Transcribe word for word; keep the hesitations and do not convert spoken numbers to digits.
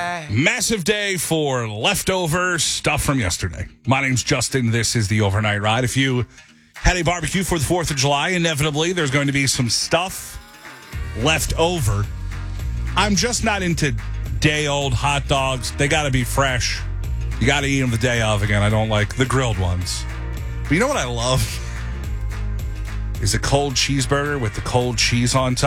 Massive day for leftover stuff from yesterday. My name's Justin. This is the Overnight Ride. If you had a barbecue for the fourth of July, inevitably there's going to be some stuff left over. I'm just not into day-old hot dogs. They got to be fresh. You got to eat them the day of again. I don't like the grilled ones. But you know what I love? Is a cold cheeseburger with the cold cheese on top.